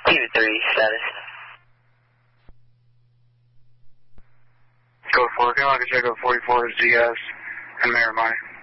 2-3 status. Code 4, can I check out 44 ZS and Miramar?